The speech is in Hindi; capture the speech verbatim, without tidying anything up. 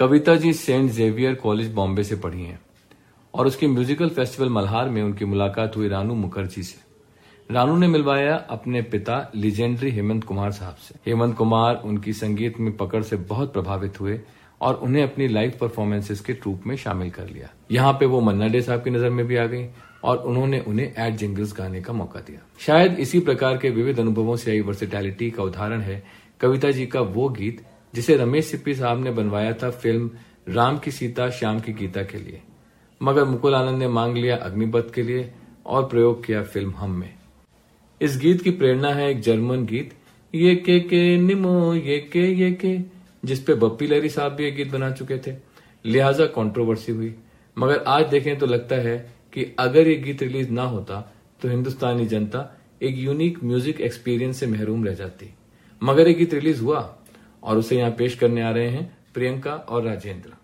Kavita ji Saint Xavier college Bombay से पढ़ी हैं और उसकी म्यूजिकल फेस्टिवल मल्हार में उनकी मुलाकात हुई रानू मुखर्जी से। रानू ने मिलवाया अपने पिता लीजेंडरी हेमंत कुमार साहब से। हेमंत कुमार उनकी संगीत में पकड़ से बहुत प्रभावित हुए और उन्हें अपनी लाइव परफॉर्मेंसेस के ट्रूप में शामिल कर लिया। यहाँ पे वो मन्ना डे साहब की नजर में भी आ गई और उन्होंने उन्हें एड जिंगल्स गाने का मौका दिया। शायद इसी प्रकार के विविध अनुभवों से आई वर्सेटैलिटी का उदाहरण है कविता जी का वो गीत जिसे रमेश सिप्पी साहब ने बनवाया था फिल्म राम की सीता श्याम की गीता के लिए, मगर मुकुल आनंद ने मांग लिया अग्निपथ के लिए और प्रयोग किया फिल्म हम में। इस गीत की प्रेरणा है एक जर्मन गीत ये के के निमो ये के ये के, जिसपे बप्पी लहरी साहब भी एक गीत बना चुके थे, लिहाजा कंट्रोवर्सी हुई। मगर आज देखें तो लगता है कि अगर ये गीत रिलीज ना होता तो हिंदुस्तानी जनता एक यूनिक म्यूजिक एक्सपीरियंस से महरूम रह जाती। मगर ये गीत रिलीज हुआ और उसे यहाँ पेश करने आ रहे हैं प्रियंका और राजेंद्र।